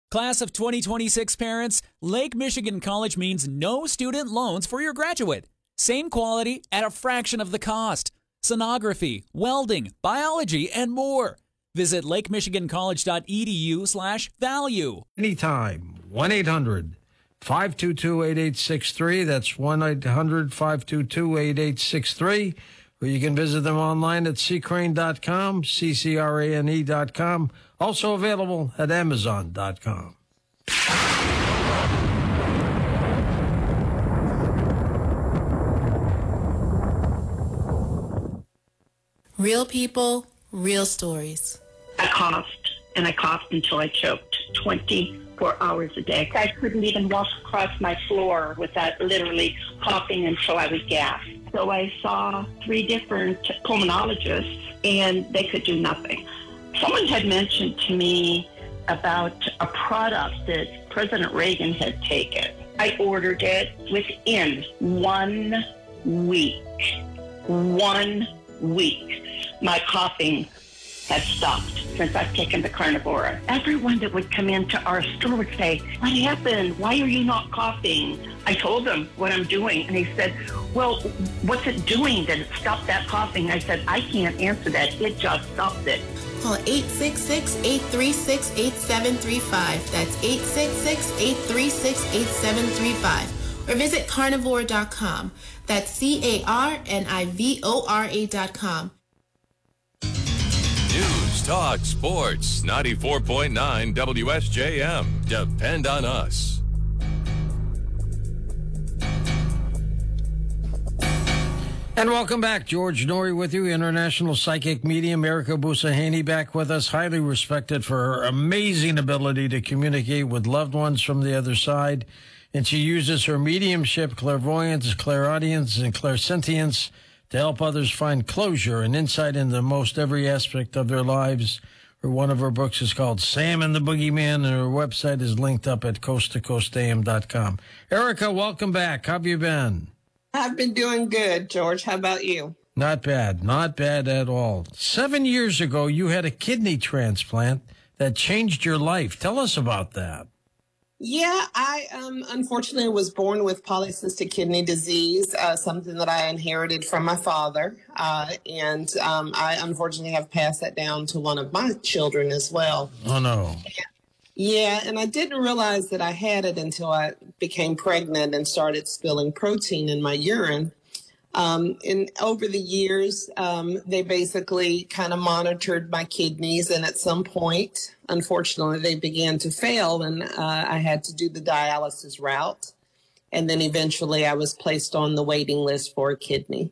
Class of 2026 parents, Lake Michigan College means no student loans for your graduate. Same quality at a fraction of the cost. Sonography, welding, biology, and more. Visit lakemichigancollege.edu/value. Anytime. 1-800-522-8863. That's 1-800-522-8863. Or you can visit them online at ccrane.com, ccrane.com. Also available at amazon.com. Real people, real stories. I coughed, and I coughed until I choked 24 hours a day. I couldn't even walk across my floor without literally coughing until I would gasp. So I saw 3 different pulmonologists, and they could do nothing. Someone had mentioned to me about a product that President Reagan had taken. I ordered it within 1 week. 1 week. My coughing had stopped since I've taken the Carnivora. Everyone that would come into our store would say, "What happened? Why are you not coughing?" I told them what I'm doing, and he said, "Well, what's it doing that it stopped that coughing?" I said, "I can't answer that. It just stopped it." Call 866-836-8735. That's 866-836-8735. Or visit carnivore.com. That's carnivora.com. News, talk, sports, 94.9 WSJM. Depend on us. And welcome back. George Noory with you, international psychic medium. Erica Busahaney back with us, highly respected for her amazing ability to communicate with loved ones from the other side. And she uses her mediumship, clairvoyance, clairaudience, and clairsentience to help others find closure and insight into most every aspect of their lives. One of her books is called Sam and the Boogeyman, and her website is linked up at coasttocoastam.com. Erica, welcome back. How have you been? I've been doing good, George. How about you? Not bad. Not bad at all. 7 years ago, you had a kidney transplant that changed your life. Tell us about that. Yeah, I unfortunately was born with polycystic kidney disease, something that I inherited from my father. And I unfortunately have passed that down to one of my children as well. Oh, no. Yeah, and I didn't realize that I had it until I became pregnant and started spilling protein in my urine. And over the years, they basically kind of monitored my kidneys. And at some point, unfortunately, they began to fail. And I had to do the dialysis route. And then eventually I was placed on the waiting list for a kidney.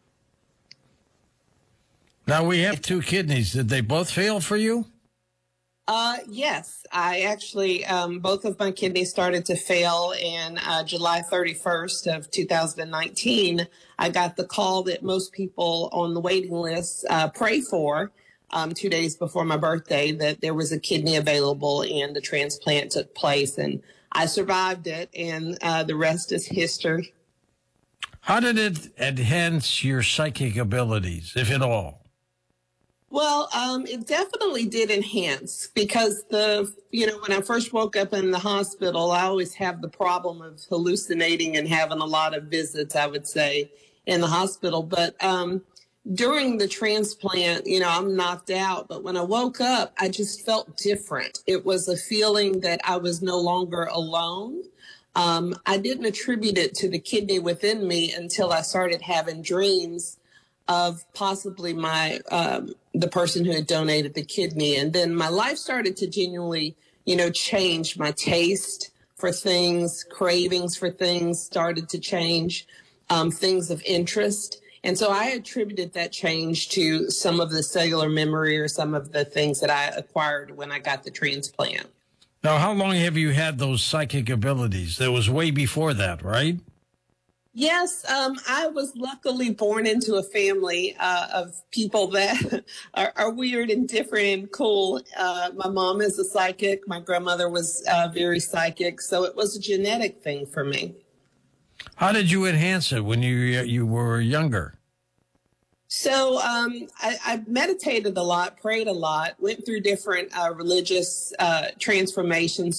Now, we have 2 kidneys. Did they both fail for you? Yes, I actually, both of my kidneys started to fail in July 31st of 2019. I got the call that most people on the waiting list pray for 2 days before my birthday, that there was a kidney available and the transplant took place. And I survived it, and the rest is history. How did it enhance your psychic abilities, if at all? Well, it definitely did enhance because when I first woke up in the hospital, I always have the problem of hallucinating and having a lot of visits, I would say, in the hospital. But during the transplant, I'm knocked out. But when I woke up, I just felt different. It was a feeling that I was no longer alone. I didn't attribute it to the kidney within me until I started having dreams of possibly the person who had donated the kidney. And then my life started to genuinely, change. My taste for things, cravings for things started to change, things of interest. And so I attributed that change to some of the cellular memory or some of the things that I acquired when I got the transplant. Now, how long have you had those psychic abilities? That was way before that, right? Yes, I was luckily born into a family of people that are weird and different and cool. My mom is a psychic. My grandmother was very psychic. So it was a genetic thing for me. How did you enhance it when you were younger? So I meditated a lot, prayed a lot, went through different religious transformations